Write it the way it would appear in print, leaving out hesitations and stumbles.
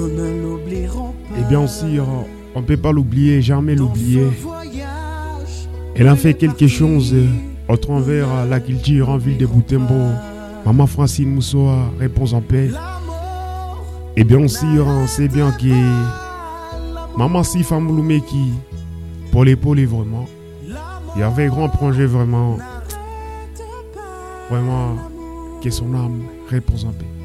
Et bien aussi, on ne peut pas l'oublier, jamais l'oublier. Elle a fait quelque chose au travers la culture en ville de Butembo. Maman Francine Moussoa, réponse en paix. Et bien aussi, on sait bien que Maman Sifa Mouloumeki, pour l'épauler vraiment, il y avait un grand projet vraiment, que son âme repose en paix.